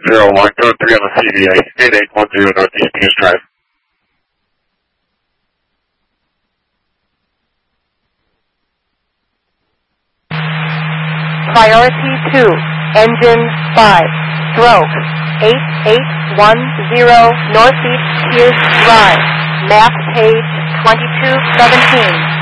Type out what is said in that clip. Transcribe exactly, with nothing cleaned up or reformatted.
zero one, code three on the C V A, eight eight one zero Northeast Pierce Drive. Priority two, engine five, stroke, eight eight one zero Northeast Pierce Drive, map page twenty-two seventeen.